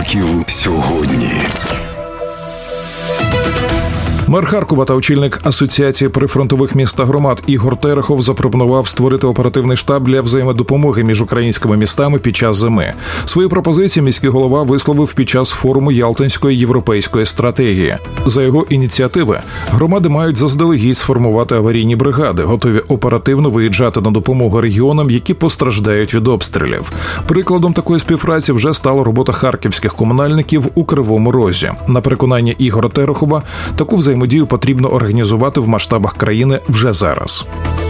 Харків сьогодні. Мер Харкова та очільник Асоціації прифронтових міст та громад Ігор Терехов запропонував створити оперативний штаб для взаємодопомоги між українськими містами під час зими. Свої пропозиції міський голова висловив під час форуму Ялтинської європейської стратегії. За його ініціативи, громади мають заздалегідь сформувати аварійні бригади, готові оперативно виїжджати на допомогу регіонам, які постраждають від обстрілів. Прикладом такої співпраці вже стала робота харківських комунальників у Кривому Розі. На переконання Ігоря Терехова, таку взаємодію потрібно організувати в масштабах країни вже зараз.